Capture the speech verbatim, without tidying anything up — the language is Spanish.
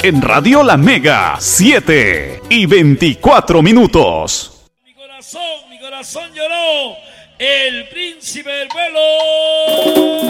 en Radio La Mega, siete y veinticuatro minutos. Mi corazón, mi corazón lloró, el príncipe del pueblo.